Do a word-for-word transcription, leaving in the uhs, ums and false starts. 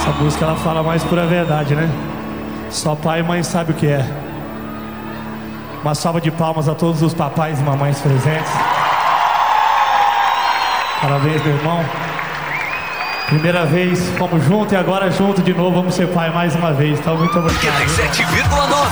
Essa música ela fala mais pura verdade, né? Só pai e mãe sabe o que é. Uma salva de palmas a todos os papais e mamães presentes. Parabéns, meu irmão. Primeira vez, fomos juntos e agora junto de novo, vamos ser pai mais uma vez. Então, muito obrigado.